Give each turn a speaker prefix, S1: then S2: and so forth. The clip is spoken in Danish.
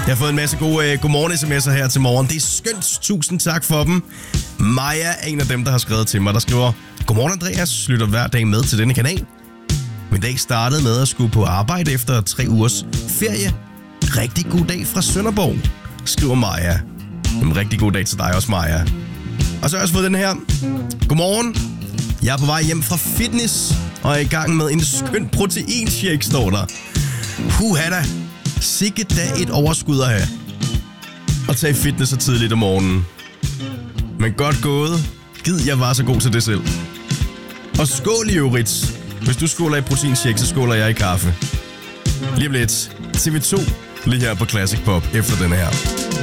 S1: Jeg har fået en masse gode godmorgen sms'er her til morgen. Det er skønt. Tusind tak for dem. Maja er en af dem, der har skrevet til mig, der skriver: Godmorgen Andreas, lytter hver dag med til denne kanal. Min dag startede med at skulle på arbejde efter 3 ugers ferie. Rigtig god dag fra Sønderborg, skriver Maja. En rigtig god dag til dig også, Maja. Og så har jeg også fået den her. Godmorgen. Jeg er på vej hjem fra fitness og er i gang med en skøn proteinshake, står der. Puha da. Sikke da et overskud at have. Og tage fitness så tidligt om morgenen. Men godt gået. Gid jeg var så god til det selv. Og skål i øvrigt. Hvis du skåler i proteinshake, så skåler jeg i kaffe. Lige om lidt. TV2 lige her på Classic Pop efter den her.